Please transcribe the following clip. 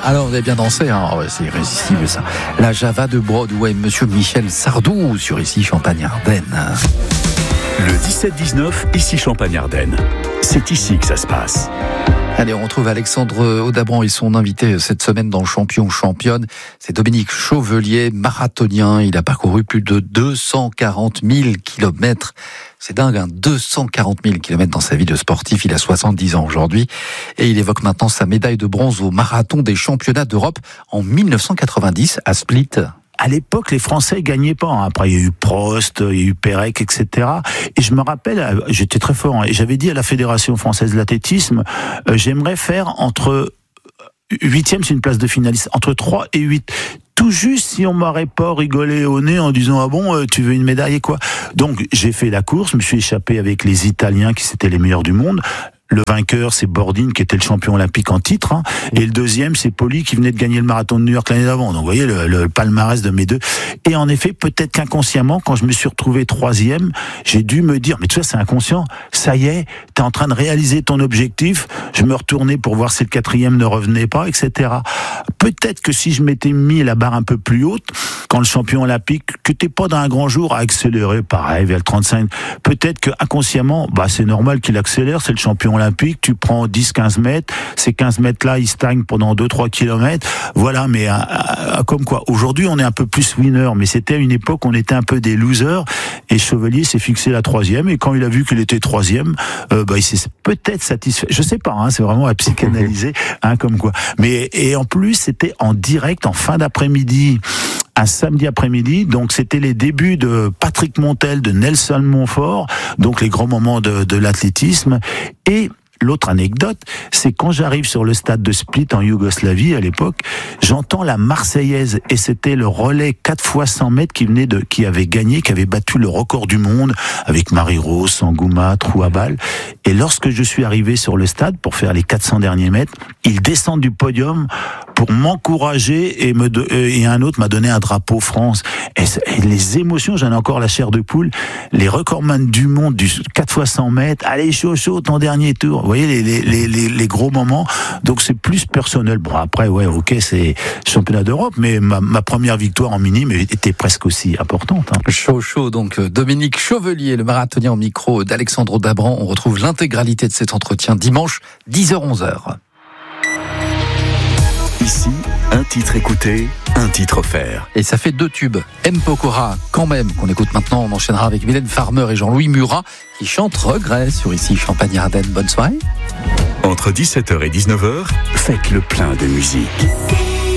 Alors vous avez bien dansé, hein. Oh, c'est irrésistible ça. La Java de Broadway, Monsieur Michel Sardou sur Ici Champagne-Ardenne. Le 17-19, Ici Champagne-Ardenne. C'est ici que ça se passe. Allez, on retrouve Alexandre Audabran et son invité cette semaine dans Champion-Championne. C'est Dominique Chauvelier, marathonien. Il a parcouru plus de 240 000 kilomètres. C'est dingue, hein, 240 000 kilomètres dans sa vie de sportif. Il a 70 ans aujourd'hui. Et il évoque maintenant sa médaille de bronze au marathon des championnats d'Europe en 1990 à Split. À l'époque, les Français gagnaient pas. Après, il y a eu Prost, il y a eu Pérec, etc. Et je me rappelle, j'étais très fort. Et j'avais dit à la Fédération française de l'athlétisme, j'aimerais faire entre 8e, c'est une place de finaliste, entre 3 et 8. Tout juste si on m'aurait pas rigolé au nez en disant ah bon tu veux une médaille et quoi. Donc j'ai fait la course, je me suis échappé avec les Italiens qui étaient les meilleurs du monde. Le vainqueur, c'est Bordin, qui était le champion olympique en titre, hein. Et le deuxième, c'est Poli, qui venait de gagner le marathon de New York l'année d'avant. Donc, vous voyez, le palmarès de mes deux. Et en effet, peut-être qu'inconsciemment, quand je me suis retrouvé 3e, j'ai dû me dire, mais tu vois, c'est inconscient. Ça y est, t'es en train de réaliser ton objectif. Je me retournais pour voir si le 4e ne revenait pas, etc. Peut-être que si je m'étais mis la barre un peu plus haute, quand le champion olympique, que t'es pas dans un grand jour à accélérer, pareil, vers le 35, peut-être que inconsciemment, c'est normal qu'il accélère, c'est le champion olympique, tu prends 10-15 mètres, ces 15 mètres-là, ils stagnent pendant 2-3 kilomètres, voilà, mais comme quoi, aujourd'hui, on est un peu plus winner, mais c'était à une époque, on était un peu des losers, et Chevelier s'est fixé la 3e, et quand il a vu qu'il était 3e, il s'est peut-être satisfait, je sais pas, hein, c'est vraiment à psychanalyser, hein, comme quoi, mais, et en plus, c'était en direct, en fin d'après-midi, un samedi après-midi, donc c'était les débuts de Patrick Montel, de Nelson Montfort, donc les grands moments de l'athlétisme. Et l'autre anecdote, c'est quand j'arrive sur le stade de Split en Yougoslavie à l'époque, j'entends la Marseillaise et c'était le relais 4x100 mètres qui avait gagné, qui avait battu le record du monde avec Marie-Rose, Sangouma, Trouabal. Et lorsque je suis arrivé sur le stade pour faire les 400 derniers mètres, ils descendent du podium pour m'encourager et un autre m'a donné un drapeau France. Et les émotions, j'en ai encore la chair de poule. Les recordman du monde du 4x100 mètres, allez chaud, ton dernier tour. Vous voyez les gros moments. Donc c'est plus personnel. Bon après, ouais, ok, c'est championnat d'Europe, mais ma première victoire en minime était presque aussi importante. Hein. Chaud, donc Dominique Chauvelier, le marathonien au micro d'Alexandre Audabran. On retrouve l'intégralité de cet entretien dimanche, 10h-11h. Ici, un titre écouté, un titre offert. Et ça fait 2 tubes. M. Pokora, quand même, qu'on écoute maintenant. On enchaînera avec Mylène Farmer et Jean-Louis Murat, qui chantent Regret sur Ici Champagne-Ardenne. Bonne soirée. Entre 17h et 19h, faites le plein de musique.